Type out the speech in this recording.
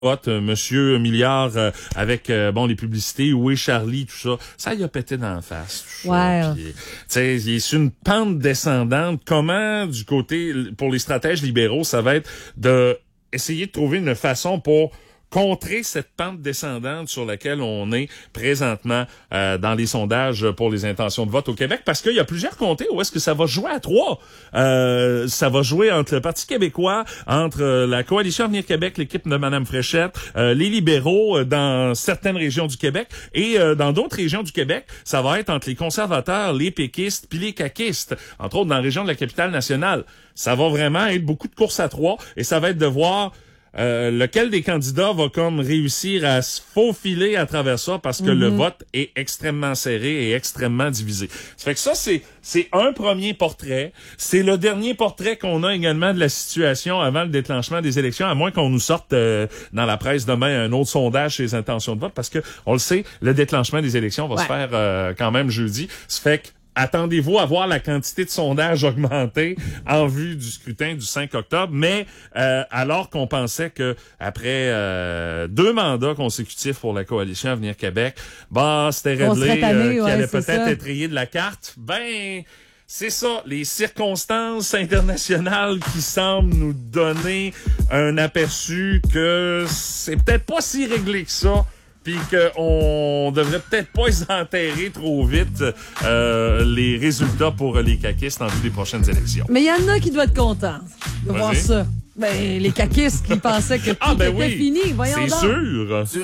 Monsieur Milliard avec les publicités, où est Charlie, tout ça, ça y a pété dans la face. Ouais. Il est sur une pente descendante. Comment, du côté, pour les stratèges libéraux, ça va être de essayer de trouver une façon pour contrer cette pente descendante sur laquelle on est présentement dans les sondages pour les intentions de vote au Québec, parce qu'il y a plusieurs comtés où est-ce que ça va jouer à 3. Ça va jouer entre le Parti québécois, entre la Coalition Avenir Québec, l'équipe de Mme Fréchette, les libéraux dans certaines régions du Québec, et dans d'autres régions du Québec, ça va être entre les conservateurs, les péquistes, puis les caquistes, entre autres dans la région de la Capitale-Nationale. Ça va vraiment être beaucoup de courses à 3, et ça va être de voir lequel des candidats va comme réussir à se faufiler à travers ça, parce que le vote est extrêmement serré et extrêmement divisé. Ça fait que ça, c'est un premier portrait. C'est le dernier portrait qu'on a également de la situation avant le déclenchement des élections, à moins qu'on nous sorte dans la presse demain un autre sondage sur les intentions de vote, parce que on le sait, le déclenchement des élections va se faire quand même jeudi. Ça fait que attendez-vous à voir la quantité de sondages augmenter en vue du scrutin du 5 octobre, mais alors qu'on pensait que après 2 mandats consécutifs pour la Coalition Avenir Québec, c'était réglé qu'il allait peut-être être rayé de la carte, c'est ça, les circonstances internationales qui semblent nous donner un aperçu que c'est peut-être pas si réglé que ça, puis qu'on devrait peut-être pas les enterrer trop vite, les résultats pour les caquistes en vue des prochaines élections. Mais il y en a qui doivent être contents de voir ça. Les caquistes qui pensaient que tout était fini. Voyons donc. C'est sûr.